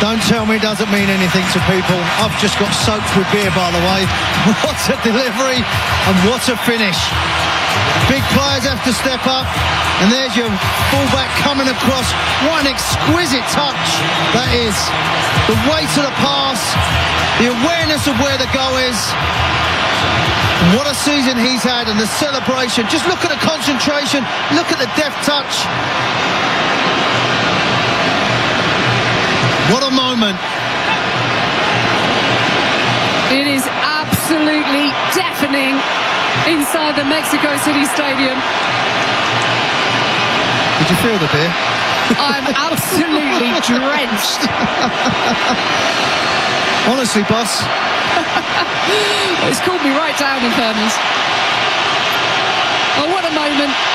Don't tell me it doesn't mean anything to people. I've just got soaked with beer, by the way. What a delivery and what a finish. Big players have to step up, and there's your fullback coming across. What an exquisite touch that is. The weight of the pass, the awareness of where the goal is. What a season he's had, and the celebration. Just look at the concentration, look at the deft touch. What a moment. It is absolutely deafening inside the Mexico City Stadium. Did you feel the beer? I'm absolutely drenched. Honestly, boss. It's cooled me right down, in fairness. Oh, what a moment.